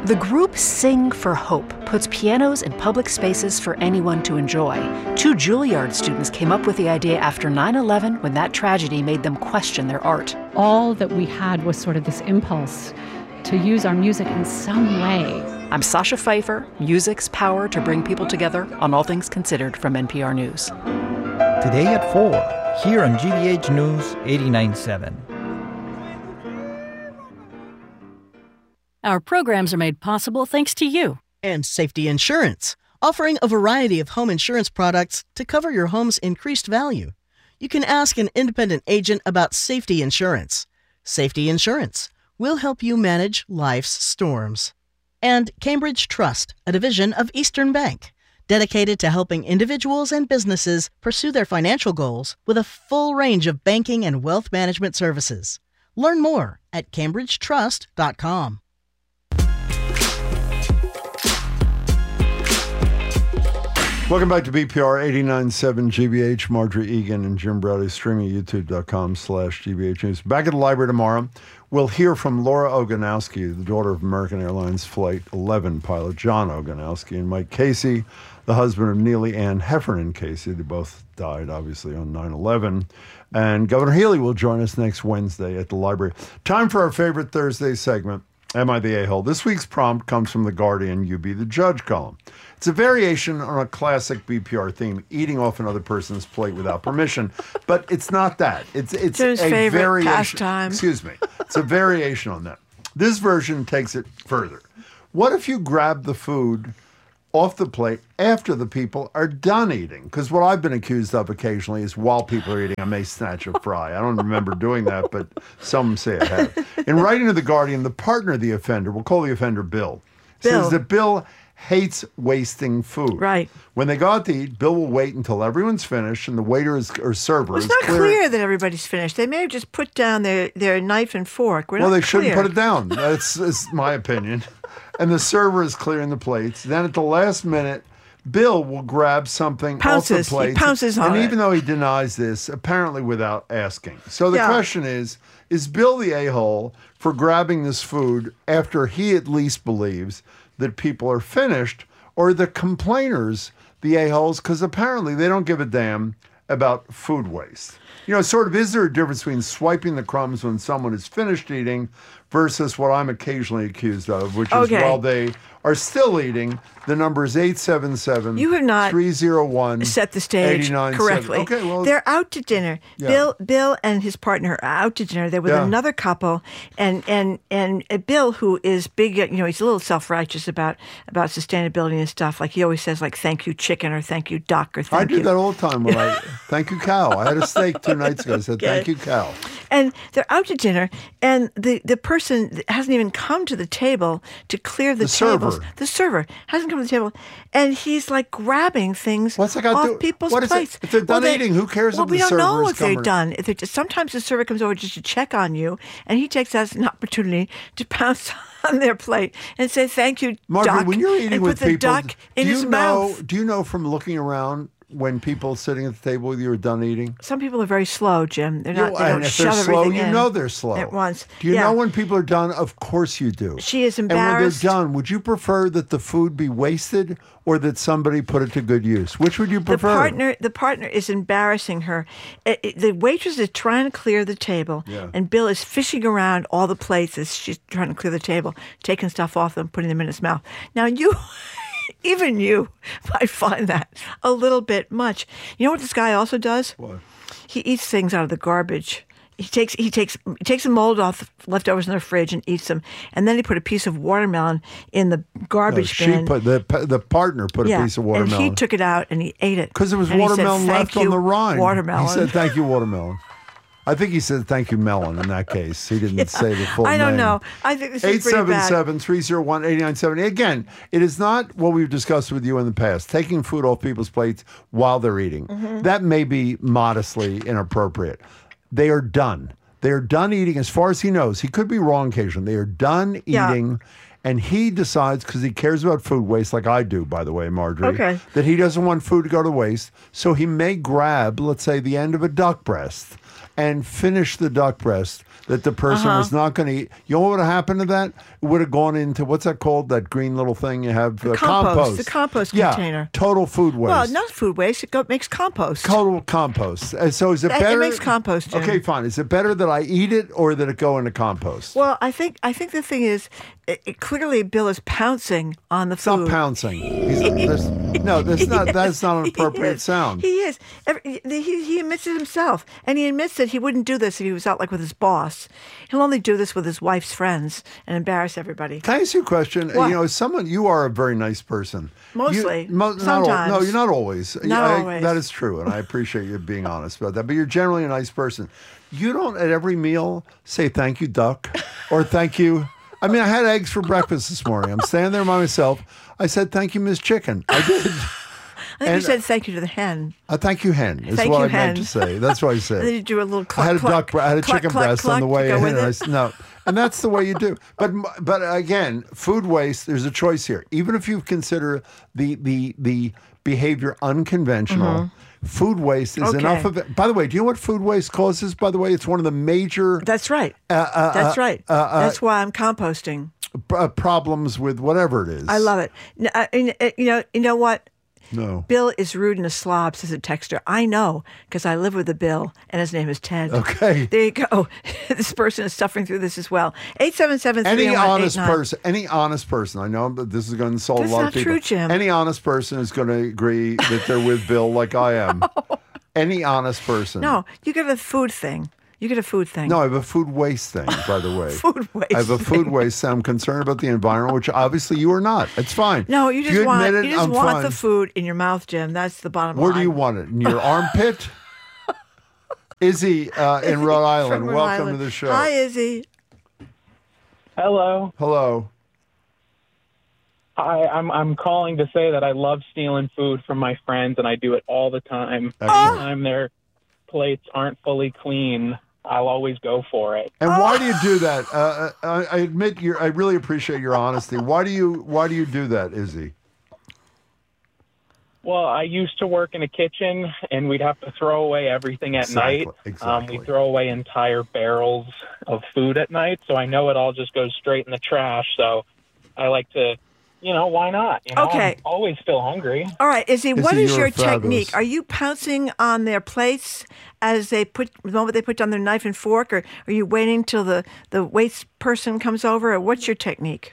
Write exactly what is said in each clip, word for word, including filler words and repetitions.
The group Sing for Hope puts pianos in public spaces for anyone to enjoy. Two Juilliard students came up with the idea after nine eleven when that tragedy made them question their art. All that we had was sort of this impulse to use our music in some way. I'm Sasha Pfeiffer, music's power to bring people together on All Things Considered from N P R News. Today at four, here on G B H News eighty-nine point seven. Our programs are made possible thanks to you. And Safety Insurance, offering a variety of home insurance products to cover your home's increased value. You can ask an independent agent about Safety Insurance. Safety Insurance will help you manage life's storms. And Cambridge Trust, a division of Eastern Bank, dedicated to helping individuals and businesses pursue their financial goals with a full range of banking and wealth management services. Learn more at cambridge trust dot com. Welcome back to B P R eighty-nine point seven G B H. Marjorie Egan and Jim Browdy, streaming at youtube.com slash GBH News. Back at the library tomorrow, we'll hear from Laura Ogonowski, the daughter of American Airlines Flight eleven pilot John Ogonowski, and Mike Casey, the husband of Neely Ann Heffernan Casey. They both died, obviously, on nine eleven. And Governor Healy will join us next Wednesday at the library. Time for our favorite Thursday segment, Am I the A-Hole? This week's prompt comes from The Guardian, You Be the Judge column. It's a variation on a classic B P R theme, eating off another person's plate without permission. But it's not that. It's it's Joe's a favorite variation. pastime. Excuse me. It's a variation on that. This version takes it further. What if you grab the food off the plate after the people are done eating? Because what I've been accused of occasionally is while people are eating, I may snatch a fry. I don't remember doing that, but some say I have. In writing to The Guardian, the partner of the offender, we'll call the offender Bill, Bill. says that Bill hates wasting food. Right. When they go out to eat, Bill will wait until everyone's finished and the waiter is, or server Well, it's is not clear. clear that everybody's finished. They may have just put down their, their knife and fork. We're well, not they shouldn't clear. put it down. That's, that's my opinion. And the server is clearing the plates. Then at the last minute, Bill will grab something Pounces. off the plate. He pounces on And it. even though he denies this, apparently without asking. So the Yeah. question is, is Bill the a-hole for grabbing this food after he at least believes that people are finished, or the complainers the a-holes because apparently they don't give a damn about food waste? You know, sort of, is there a difference between swiping the crumbs when someone is finished eating versus what I'm occasionally accused of, which is Okay. while they are still eating, the number is eight seven seven, You have not three oh one, set the stage correctly. Okay, well, they're out to dinner. Yeah. Bill, Bill, and his partner are out to dinner. They're with Yeah. another couple, and and and uh, Bill, who is big, you know, he's a little self-righteous about about sustainability and stuff. Like he always says, like "thank you chicken" or "thank you duck" or "thank I do you." that all the time when I thank you cow. I had a steak two nights ago. I said Okay. thank you cow. And they're out to dinner, and the, the person hasn't even come to the table to clear the, The server. tables. The server hasn't come to the table, and he's like grabbing things What's that got off to do- people's what is it? plates. If they're done they- eating, who cares well, if we the don't server know is if they're coming? done. If they're just, sometimes the server comes over just to check on you, and he takes that as an opportunity to pounce on their plate and say thank you, Marjorie, duck, when you're eating and with put the people, duck in do you his know? mouth. Do you know from looking around when people sitting at the table with you are done eating? Some people are very slow, Jim. They're You- not. They and don't if shove they're slow, everything you in know they're slow at once. Do you Yeah. know when people are done? Of course you do. She is And when embarrassed. they're done, would you prefer that the food be wasted or that somebody put it to good use? Which would you The prefer? partner, the partner is embarrassing her. It- it- the waitress is trying to clear the table, Yeah. and Bill is fishing around all the plates as she's trying to clear the table, taking stuff off them, putting them in his mouth. Now you, even you, might find that a little bit much. You know what this guy also does? What? He eats things out of the garbage. He takes he takes he takes the mold off leftovers in the fridge and eats them, and then he put a piece of watermelon in the No, garbage she bin. put the the partner put yeah, a piece of watermelon. and he took it out and he ate it Because there was And he said, watermelon "Thank left on you, the rind. Watermelon. He said, thank you, watermelon. I think he said, thank you, melon, in that case. He didn't say the full I don't name. know. I think this is pretty bad. eight seven seven, three oh one, eight nine seven zero. Again, it is not what we've discussed with you in the past, taking food off people's plates while they're eating. Mm-hmm. That may be modestly inappropriate. They are done. They are done eating as far as he knows. He could be wrong occasionally. They are done Yeah. eating. And he decides, because he cares about food waste, like I do, by the way, Marjorie, Okay. that he doesn't want food to go to waste. So he may grab, let's say, the end of a duck breast and finish the duck breast that the person Uh-huh. was not going to eat. You know what would have happened to that? It would have gone into, what's that called? That green little thing you have? The uh, compost, the compost yeah, container. Total food waste. Well, not food waste. It go, makes compost. Total compost. And so is it It- it better? makes compost, Jim. Okay, fine. Is it better that I eat it or that it go into compost? Well, I think I think the thing is, it, it, clearly Bill is pouncing on the Stop food. pouncing. He's, there's, no, that's not. That's not an He appropriate is. sound. He is. Every, he, he admits it himself, and he admits that he wouldn't do this if he was out like with his boss. He'll only do this with his wife's friends and embarrass everybody. Can I ask you a question? What? You know, as someone, you are a very nice person. Mostly. You, mo- not al- Sometimes. no, you're not always. Not I- always. That is true, and I appreciate you being honest about that. But you're generally a nice person. You don't at every meal say thank you, duck, or thank you. I mean, I had eggs for breakfast this morning. I'm standing there by myself. I said thank you, Miss Chicken. I did. I think And- you said thank you to the hen. Uh, thank you, hen. Is Thank what you, I meant hen. to say. That's what I said. And then you do a little cluck, I had a cluck, duck. I had a cluck, chicken cluck, breast cluck on the way to go in. with And I, it. s- no, and that's the way you do. But m- but again, food waste. There's a choice here. Even if you consider the the the behavior unconventional, food waste is Mm-hmm. Okay. enough of it. By the way, do you know what food waste causes? By the way, it's one of the major That's right. uh, uh, That's uh, right. uh, uh, That's why I'm composting. uh, problems with whatever it is. I love it. N- uh, and, uh, You know. You know what? No. Bill is rude and a slob, says a texter. I know, because I live with a Bill, and his name is Ted. Okay. There you go. This person is suffering through this as well. eight seven seven, three Any one one honest eight nine. person, any honest person, I know that this is going to insult That's a lot not of people. true, Jim. Any honest person is going to agree that they're with Bill like I am. Any honest person. No, you get a food thing. You get a food thing. No, I have a food waste thing, by the way. Food waste I have a food thing. waste. I'm concerned about the environment, which obviously you are not. It's fine. No, you If just want admit it, you just I'm want fine. the food in your mouth, Jim. That's the bottom Where line. do you want it? In your armpit? Izzy uh, in Rhode Island. From Rhode Welcome Island. to the show. Hi, Izzy. Hello. Hello. Hi, I'm I'm calling to say that I love stealing food from my friends, and I do it all the time. Excellent. Every time their plates aren't fully clean, I'll always go for it. And why do you do that? Uh, I, I admit, you. I really appreciate your honesty. Why do you? Why do you do that, Izzy? Well, I used to work in a kitchen, and we'd have to throw away everything at Exactly, night. exactly. Um, we throw away entire barrels of food at night, so I know it all just goes straight in the trash. So I like to, you know, why not? You know, Okay. I'm always still hungry. All right, Izzy, what Izzy, is you're your fabulous. technique? Are you pouncing on their plates as they put the moment they put down their knife and fork, or are you waiting till the, the waste person comes over? Or what's your technique?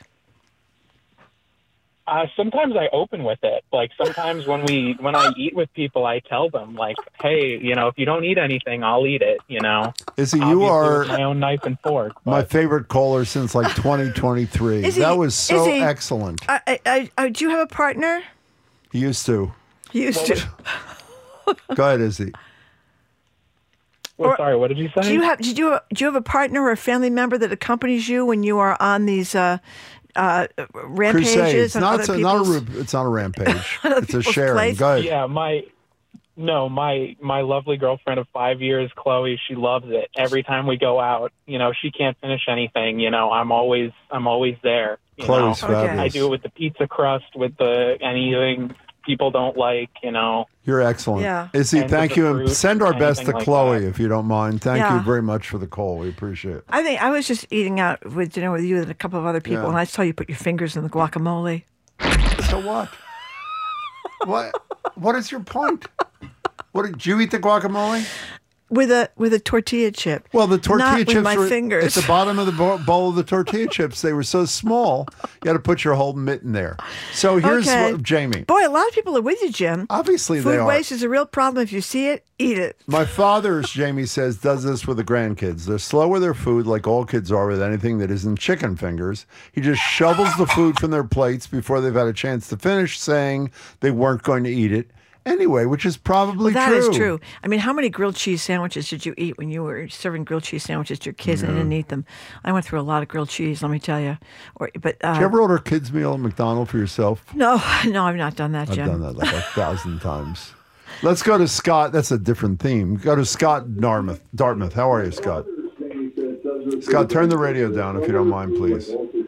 Uh, sometimes I open with it. Like sometimes when we when I eat with people, I tell them like, "Hey, you know, if you don't eat anything, I'll eat it." You know, Izzy, you Obviously are with my own knife and fork. my but- favorite caller since like twenty twenty-three. Izzy, That was so Izzy, excellent. I, I, I, I- do you have a partner? He used to. You used to. Go ahead, Izzy. Well, or- sorry, what did you say? Do you have did you do you have a partner or a family member that accompanies you when you are on these uh, uh, rampages Crusades. on Not, other a, not a, people's? ru- it's not a rampage. Other It's a people's sharing. place? Go ahead. Yeah, my no, my my lovely girlfriend of five years, Chloe. She loves it. Every time we go out, you know, she can't finish anything. You know, I'm always I'm always there. You Chloe's know? fabulous. I do it with the pizza crust, with the anything people don't like. You know. You're excellent. Yeah. Izzy, And thank with the you. And fruit, send our best to anything like Chloe, that. if you don't mind. Thank Yeah. you very much for the call. We appreciate it. I think I was just eating out with dinner with you and a couple of other people, Yeah. and I saw you put your fingers in the guacamole. So what? what? What is your point? What did you eat the guacamole? With a with a tortilla chip. Well, the tortilla Not with chips my were fingers. at the bottom of the bo- bowl of the tortilla chips. They were so small, you had to put your whole mitten there. So here's Okay. what, Jamie. Boy, a lot of people are with you, Jim. Obviously, they Food are. waste is a real problem. If you see it, eat it. My father, as Jamie says, does this with the grandkids. They're slow with their food, like all kids are with anything that isn't chicken fingers. He just shovels the food from their plates before they've had a chance to finish, saying they weren't going to eat it anyway, which is probably That true. is true. I mean, how many grilled cheese sandwiches did you eat when you were serving grilled cheese sandwiches to your kids and didn't eat them? I went through a lot of grilled cheese, let me tell you. Or, but uh, Did you ever order a kids' meal at McDonald's for yourself? no, no, I've not done that, I've Jim. done that like a thousand times. Let's go to Scott. That's a different theme. Go to Scott Dartmouth. Dartmouth. How are you, Scott? Scott, turn the radio down if you don't mind, please.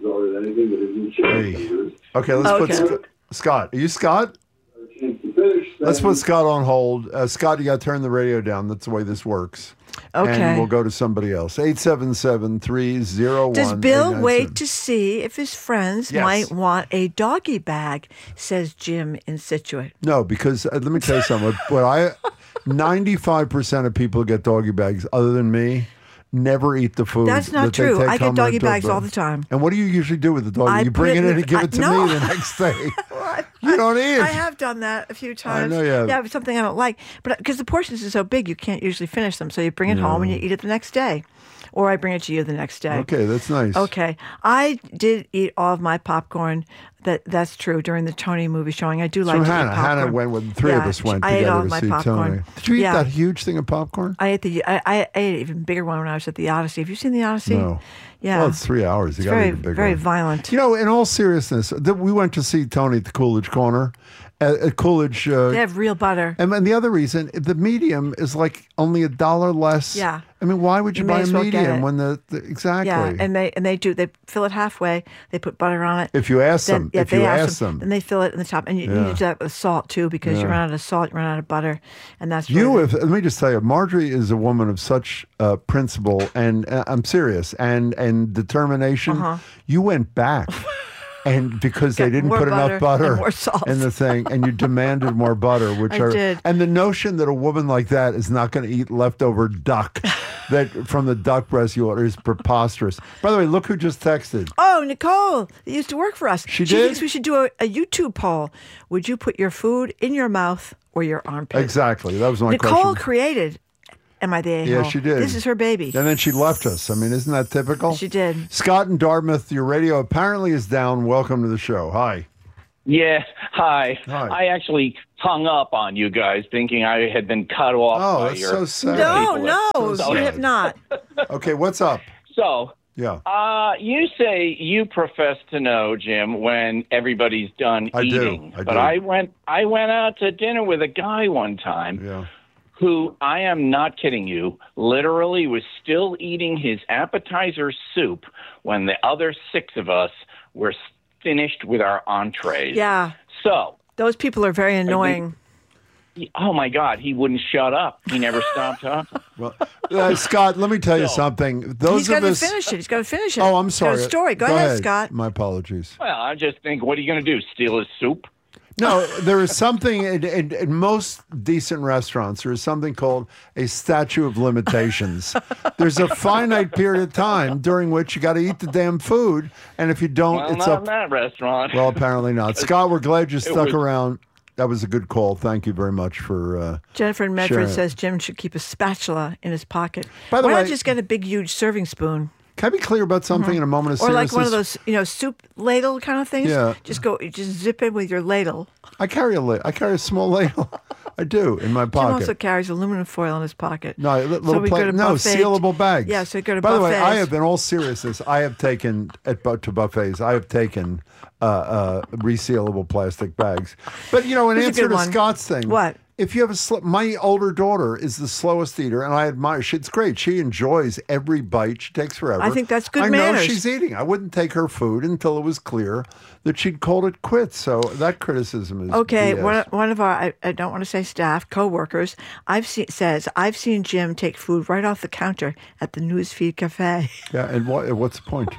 Hey. Okay, let's Okay. put Sc- Scott. Are you Scott? Let's put Scott on hold. Uh, Scott, you got to turn the radio down. That's the way this works. Okay. And we'll go to somebody else. eight seven seven, three oh one, Does Bill wait to see if his friends Yes. might want a doggy bag, says Jim in Situate. No, because uh, let me tell you something. What, what I, ninety-five percent of people who get doggy bags, other than me, never eat the food. That's not that they true. take I get home in a doggy dog bags bag. all the time. And what do you usually do with the doggy? I You bring put it it in in- and give I- it to no. me the next day. You don't eat. I have done that a few times. know you have. Yeah, it's something I don't like. But because the portions are so big, you can't usually finish them. So you bring it home and you eat it the next day. Or I bring it to you the next day. Okay, that's nice. Okay. I did eat all of my popcorn. That That's true during the Tony movie showing. I do So like to Hannah, eat popcorn. Hannah went with three of Yeah, us went I ate together all to of my see popcorn. Tony. Did you eat Yeah. that huge thing of popcorn? I ate the I, I ate an even bigger one when I was at the Odyssey. Have you seen the Odyssey? No. Yeah. Well, it's three hours. You It's got to very eat a big very one. violent. You know, in all seriousness, th- we went to see Tony at the Coolidge Corner. At, at Coolidge. Uh, They have real butter. and, and the other reason, the medium is like only a dollar less. Yeah. I mean, why would you, You may buy a as well get medium it. when the, the exactly? Yeah, and they and they do they fill it halfway. They put butter on it. If you ask Then- them, yeah, if they you ask ask them, and they fill it in the top, and you Yeah. need to do that with salt too, because you Yeah. run out of salt, you run out of butter, and that's You, really- if, let me just tell you, Marjorie is a woman of such uh, principle, and uh, I'm serious, and and determination. Uh-huh. You went back, and because they Got didn't more put butter enough butter and more salt. in the thing, and you demanded more butter, which I are, did. and the notion that a woman like that is not going to eat leftover duck that from the duck breast you order is preposterous. By the way, look who just texted. Oh, Nicole, that used to work for us. She She did? thinks we should do a, a YouTube poll. Would you put your food in your mouth or your armpit? Exactly, that was my Nicole question. created Am I the A-hole? Yeah, she did. This is her baby. And then she left us. I mean, isn't that typical? She did. Scott in Dartmouth, your radio apparently is down. Welcome to the show. Hi. Yeah, hi. Hi. I actually hung up on you guys thinking I had been cut off Oh, by that's your so sad. No, people. no, So you sad. have not. Okay, what's up? So, Yeah. uh, you say you profess to know, Jim, when everybody's done I do, eating. I but do. I went I went out to dinner with a guy one time Yeah. who, I am not kidding you, literally was still eating his appetizer soup when the other six of us were finished with our entrees. Yeah, So, those people are very annoying. he- oh my God, he wouldn't shut up. He never stopped talking. Well, uh, Scott, let me tell you So- something. Those He's got of to us. finish it. He's got to finish it. Oh, I'm He's got a sorry. story. Go, ahead, Scott. My apologies. Well, I just think, what are you going to do? Steal his soup? No, there is something in, in, in most decent restaurants. There is something called a statute of limitations. There's a finite period of time during which you got to eat the damn food, and if you don't, Well, it's not up. in that restaurant. Well, apparently not. Scott, we're glad you stuck was- around. That was a good call. Thank you very much for. Uh, Jennifer in Medford Sharon. says Jim should keep a spatula in his pocket. By the Why way- not just get a big, huge serving spoon? can I be clear about something in a moment of Or like seriousness? one of those, you know, soup ladle kind of things. Yeah. Just go, just zip in with your ladle. I carry a la- I carry a small ladle. I do in my Jim pocket. also carries aluminum foil in his pocket. No, li- little we pla- go to no buffet- sealable bags. Yeah, so we go to By the way, I buffets. have, in all seriousness, I have taken at bu- to buffets. I have taken uh, uh, resealable plastic bags. But you know, in Here's a answer good to one. Scott's thing, What? If you have a sl- my older daughter is the slowest eater, and I admire. She, it's great. She enjoys every bite. She takes forever. I think that's good I know manners. she's eating. I wouldn't take her food until it was clear that she'd called it quits. So that criticism is Okay, B S. one, one of our, I, I don't want to say staff, co-workers, I've seen, says, I've seen Jim take food right off the counter at the Newsfeed Cafe. Yeah, and what? What's the point?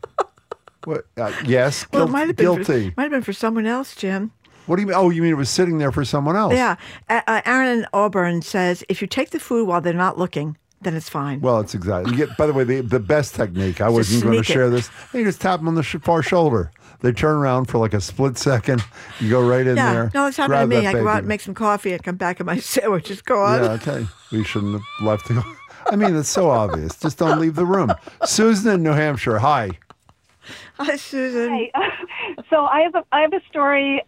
What? Uh, yes, Well, guil- it might have been guilty. For, might have been for someone else, Jim. What do you mean? Oh, you mean it was sitting there for someone else? Yeah. Uh, uh, Aaron in Auburn says, if you take the food while they're not looking, then it's fine. Well, it's exactly. You get, by the way, the, the best technique, I wasn't going to sneak it. share this. You just tap them on the sh- far shoulder. They turn around for like a split second. You go right in yeah, there. no, it's happened grab to me. that I go out baby. and make some coffee and come back and my sandwich is gone. Yeah, okay. We shouldn't have left it. I mean, it's so obvious. Just don't leave the room. Susan in New Hampshire. Hi. Hi, Susan. Hey, so I have a I have a story.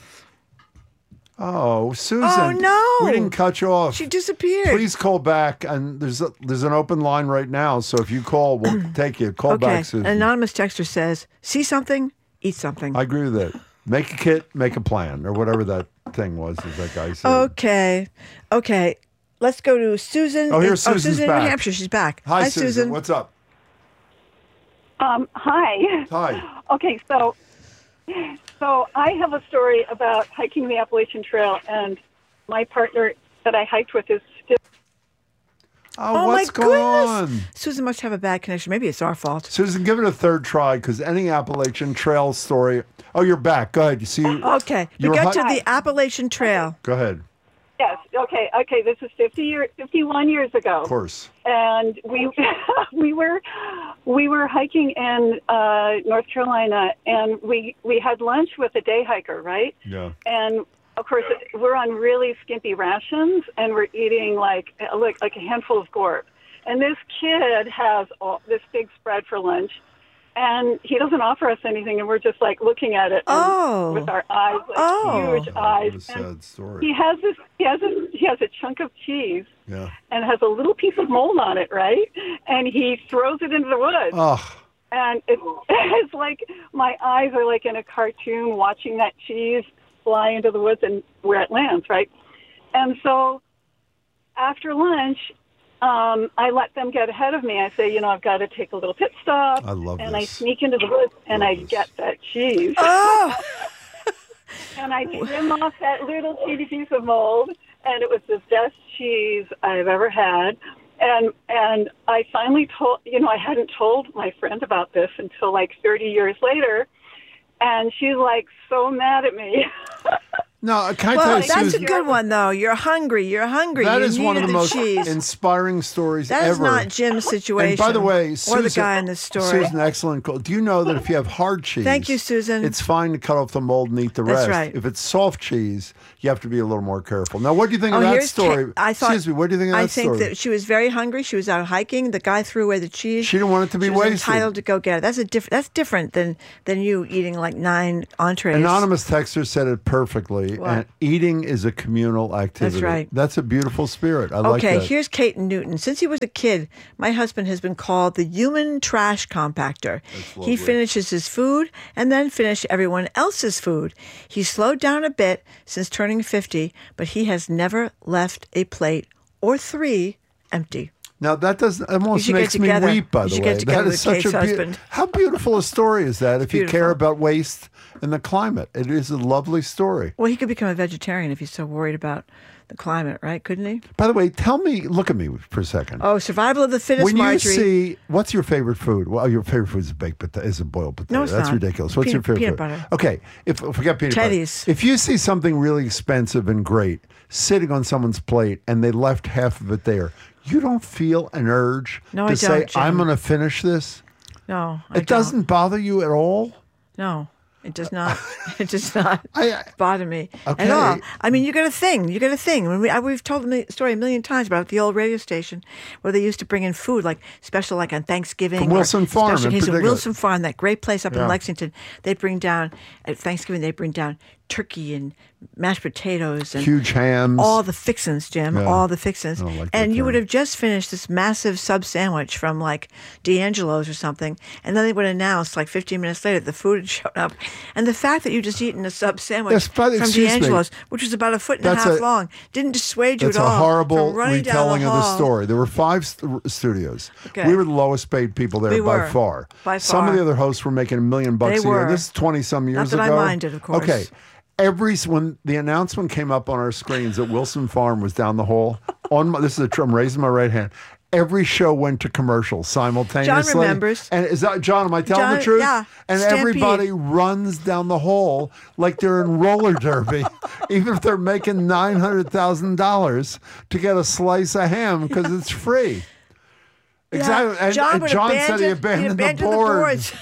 Oh, Susan. Oh, no. We didn't cut you off. She disappeared. Please call back, and there's a, there's an open line right now. So if you call, we'll take you. Call Okay. back, Susan. An anonymous texter says, see something, eat something. I agree with that. Make a kit, make a plan, or whatever that thing was, as that guy said. Okay. Okay. Let's go to Susan. Oh, in- here's Susan's Susan in back. New Hampshire. She's back. Hi, Susan. What's up? Um, hi. Hi. Okay, so so I have a story about hiking the Appalachian Trail, and my partner that I hiked with is still. Oh, Oh, what's my going goodness. on? Susan must have a bad connection. Maybe it's our fault. Susan, give it a third try because any Appalachian Trail story. Oh, you're back. Go ahead. You see, Okay, we You're got hu- to the Appalachian Trail. go ahead. Yes. Okay. Okay. This is fifty year, fifty-one years ago. Of course. And we we were we were hiking in uh, North Carolina, and we we had lunch with a day hiker, right? Yeah. And of course, we're on really skimpy rations, and we're eating like like like a handful of gorp. And this kid has all, this big spread for lunch, and he doesn't offer us anything, and we're just like looking at it and Oh. with our eyes, like Oh. huge eyes. What a And sad story. he has this. He has a he has a chunk of cheese Yeah. and has a little piece of mold on it, right? And he throws it into the woods. Oh, And it's, it's like my eyes are like in a cartoon watching that cheese fly into the woods and where it lands, right? And so after lunch, um, I let them get ahead of me. I say, you know, I've got to take a little pit stop. I love And this. I sneak into the woods and I get that cheese. Oh, And I trim off that little teeny piece of mold, and it was the best cheese I've ever had. And and I finally told, you know, I hadn't told my friend about this until like thirty years later, and she's like so mad at me. no, can I well, tell you, that's Susan, a good one, though. You're hungry. You're hungry. that you is one of the, needed most cheese. inspiring stories That ever. is not Jim's situation. And by the way, Susan, or the guy in this story. Susan, excellent call. Do you know that if you have hard cheese, Thank you, Susan. it's fine to cut off the mold and eat the That's rest. right. If it's soft cheese, you have to be a little more careful. Now, what do you think Oh, of that here's story? Ka- I thought, Excuse me, what do you think of that I think story? that she was very hungry. She was out hiking. The guy threw away the cheese. She didn't want it to be she was wasted. entitled to go get it. That's a diff- That's different than than you eating like nine entrees. Anonymous texter said it perfectly. What? And eating is a communal activity. That's right. That's a beautiful spirit. I like Okay, that. here's Kate Newton. Since he was a kid, my husband has been called the human trash compactor. He finishes his food and then finishes everyone else's food. He's slowed down a bit since turning fifty, but he has never left a plate or three empty. Now that does almost should get makes me together. weep. By You the should way, get together that is with such Kate's a beau- husband. how beautiful a story is that? If you care beautiful. about waste and the climate, it is a lovely story. Well, he could become a vegetarian if he's so worried about the climate, right? Couldn't he? By the way, tell me, look at me for a second. Oh, survival of the fittest, when you Marjorie. see, what's your favorite food? Well, your favorite food is a baked potato, is a boiled potato. No, it's That's not. ridiculous. What's Peanut- your favorite peanut food? butter. Okay, if forget peanut Teddy's. butter. If you see something really expensive and great sitting on someone's plate and they left half of it there, you don't feel an urge No, to I say, don't, Jim. "I'm going to finish this." No, I It doesn't don't. bother you at all. No, it does not. It does not I- bother me Okay. at all. I mean, you got a thing. You got a thing. When we I, we've told the story a million times about the old radio station where they used to bring in food like special, like on Thanksgiving. From or Wilson Farm special in occasions. particular. Wilson Farm, that great place up Yeah. in Lexington. They bring down at Thanksgiving. They bring down turkey and mashed potatoes and Huge hams. all the fixins, Jim. Yeah. All the fixins. I don't like that and you would term. have just finished this massive sub sandwich from like D'Angelo's or something, and then they would announce like fifteen minutes later the food had shown up, and the fact that you just eaten a sub sandwich Yes, but from excuse me. D'Angelo's, which was about a foot and That's a half a- long, didn't dissuade you It's at a all. horrible from running down retelling the of the hall. story. There were five st- studios. Okay. We were the lowest paid people there We by were. far. By Some of far. the other hosts were making a million bucks They a year. were. This is twenty some years that I ago. minded, of course. Okay. Every when the announcement came up on our screens that Wilson Farm was down the hall, on my, this is a tr- I'm raising my right hand. Every show went to commercial simultaneously. John remembers. And is that John? Am I telling John- the truth? yeah. And Stampede. everybody runs down the hall like they're in roller derby, even if they're making nine hundred thousand dollars to get a slice of ham because it's free. Yeah. Exactly. And John, and would John abandon, said he abandoned, he abandoned the board. boards.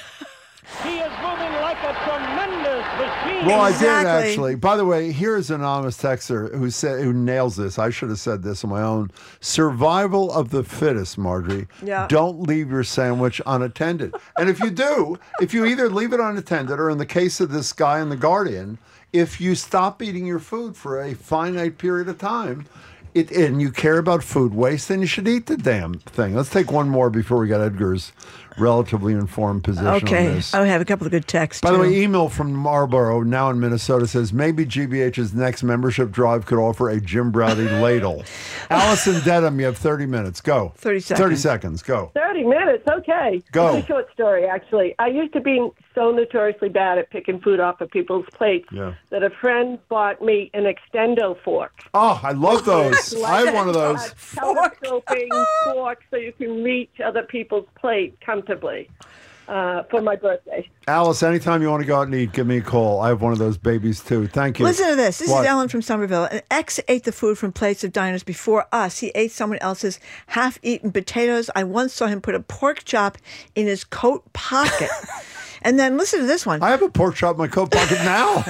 He is moving like a tremendous machine. Well, I Exactly. did actually. By the way, here's an anonymous texter who said who nails this. I should have said this on my own. Survival of the fittest, Marjorie. Yeah. Don't leave your sandwich unattended. And if you do, if you either leave it unattended or in the case of this guy in The Guardian, if you stop eating your food for a finite period of time, it, and you care about food waste, then you should eat the damn thing. Let's take one more before we got Edgar's relatively informed position Okay. on this. I have a couple of good texts. By the too. way, email from Marlboro, now in Minnesota, says maybe G B H's next membership drive could offer a Jim Browdy ladle. Allison Dedham, you have thirty minutes. Go. thirty seconds. thirty seconds. Go. thirty minutes, okay. Go. It's a short story, actually. I used to be so notoriously bad at picking food off of people's plates Yeah. that a friend bought me an extendo fork. Oh, I love those. I have one of those. Telescoping fork so you can reach other people's plate comfortably uh, for my birthday. Alice, anytime you want to go out and eat, give me a call. I have one of those babies, too. Thank you. Listen to this. This What? is Ellen from Somerville. An ex ate the food from plates of diners before us. He ate someone else's half-eaten potatoes. I once saw him put a pork chop in his coat pocket. And then listen to this one. I have a pork chop in my coat pocket now.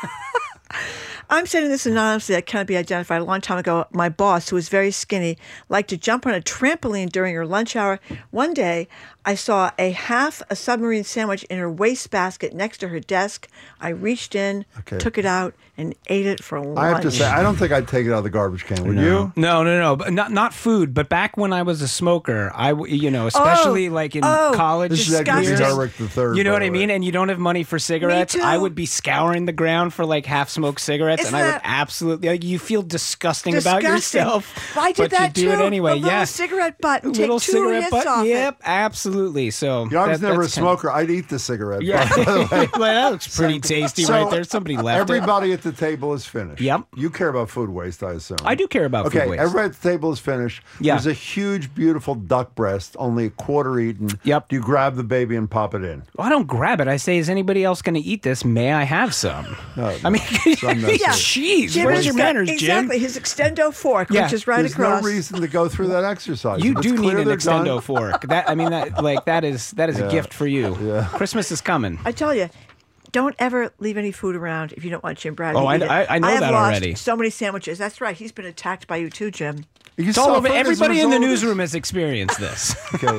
I'm saying this anonymously. That cannot be identified. A long time ago, my boss, who was very skinny, liked to jump on a trampoline during her lunch hour. One day, I saw a half a submarine sandwich in her wastebasket next to her desk. I reached in, Okay. took it out, and ate it for lunch. I have to say, I don't think I'd take it out of the garbage can. Would you? No, no, no. But not not food. But back when I was a smoker, I w- you know, especially Oh, like in oh, college, This is Edgar years, Garrick the third. you know by what I the way. mean? And you don't have money for cigarettes. too. I would be scouring the ground for like half smoked cigarettes, Isn't and I would that- absolutely like, you feel disgusting, Disgusting. about yourself. I did but that you do too. it anyway. A little Yes, cigarette butt and take little two cigarette hits butt. off it. Yep, absolutely. So You know, I was that- never a that's kinda- smoker. I'd eat the cigarette. Yeah, by the way. Well, that looks pretty tasty So, right there. Somebody left it. Everybody at the table is finished. Yep. You care about food waste, I assume. I do care about okay, food waste. everybody at the table is finished. Yeah. There's a huge, beautiful duck breast, only a quarter eaten. Yep. Do you grab the baby and pop it in? Well, I don't grab it. I say, is anybody else going to eat this? May I have some? No, I mean, some message. Yeah. jeez, Jim where's has your got- manners, Jim? Exactly. His extendo fork, Yeah. which is right There's across. no reason to go through that exercise. You If it's do need clear an they're done- extendo fork. That I mean, that like that is that is Yeah. a gift for you. Yeah. Christmas is coming. I tell you, don't ever leave any food around if you don't want Jim Browdy Oh, to I- eat it. I- I know have that lost already. So many sandwiches. That's right. He's been attacked by you too, Jim. You It's all over. suffered as a Everybody in the result of newsroom has experienced this. Okay.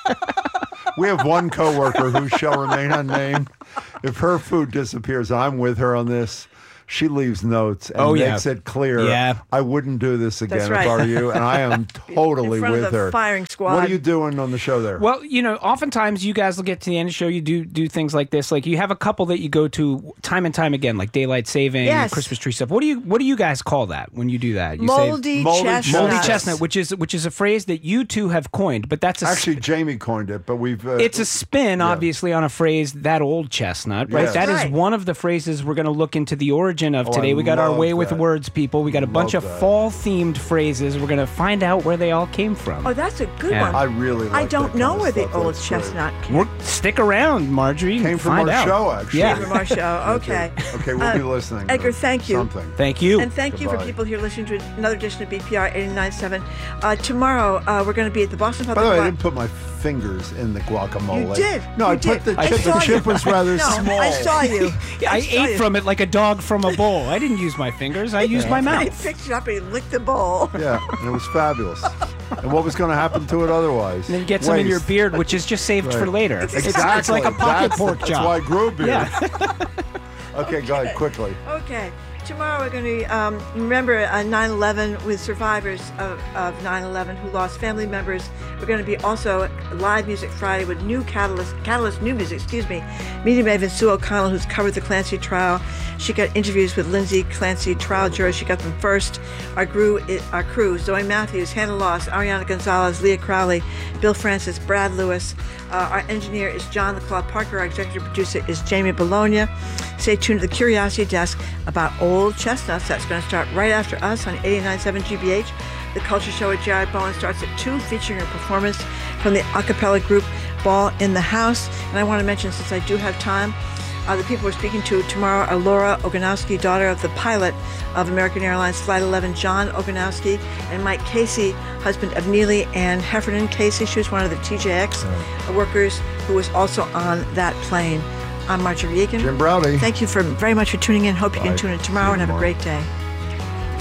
We have one coworker who shall remain unnamed. If her food disappears, I'm with her on this. She leaves notes and Oh, yeah. makes it clear. Yeah. I wouldn't do this again That's if right. I were you, and I am totally In front of with the her. firing squad. What are you doing on the show there? Well, you know, oftentimes you guys will get to the end of the show. You do do things like this. Like you have a couple that you go to time and time again, like daylight saving, Yes. Christmas tree stuff. What do you What do you guys call that when you do that? You Moldy, moldy chestnut. moldy Yes. chestnut, which is which is a phrase that you two have coined, but that's a Actually, Jamie coined it, but we've. Uh, it's a spin, obviously, on a phrase, that old chestnut, right? Yes. That is Right. one of the phrases we're going to look into the origin of Oh, today. I We got our love way with that. words, people. We got a bunch Love of that. fall-themed phrases. We're going to find out where they all came from. Oh, that's a good Yeah. one. I really like I don't that know kind of where the stuff. old That's great. chestnut came We're, stick around, Marjorie. Came from find our out. show, actually. Yeah. from our show. Okay. Okay, we'll Uh, be listening. to Edgar, thank you. Something. Thank you. And thank you for Goodbye. people here listening to another edition of B P R eighty-nine point seven. Uh, tomorrow, uh, we're going to be at the Boston By Public the way, I Library. didn't put my fingers in the guacamole. You did. No, You I did. put the I chip. saw The chip you. was rather No, small. I saw you. I, saw ate you. from it like a dog from a bowl. I didn't use my fingers. I used my He mouth. picked it up and he licked the bowl. Yeah, and it was fabulous. And what was going to happen to it otherwise? And then you get some in your Waste. beard, which is just saved for Right. later. It's, Exactly. it's like a pocket That's- pork That's chop. why I grew a beard. Yeah. Okay, go ahead, quickly. Okay. Tomorrow we're going to um, remember uh, nine eleven with survivors of, of nine eleven who lost family members. We're going to be also live Music Friday with new Catalyst, Catalyst New Music, excuse me, media maven Sue O'Connell, who's covered the Clancy trial. She got interviews with Lindsay Clancy trial jurors. She got them first. Our crew, our crew Zoe Matthews, Hannah Loss, Ariana Gonzalez, Leah Crowley, Bill Francis, Brad Lewis. Uh, our engineer is John LaClaw Parker. Our executive producer is Jamie Bologna. Stay tuned to the Curiosity Desk about old chestnuts. That's going to start right after us on eighty-nine point seven G B H. The Culture Show with Jared Bowen starts at two, featuring a performance from the a cappella group Ball in the House. And I want to mention, since I do have time, uh, the people we're speaking to tomorrow are Laura Oganowski, daughter of the pilot of American Airlines Flight eleven, John Oganowski, and Mike Casey, husband of Neely and Heffernan Casey. She was one of the T J X workers who was also on that plane. I'm Marjorie Egan. Jim Browdy. Thank you for very much for tuning in. Hope you can Bye. tune in tomorrow See you and have a tomorrow. great day.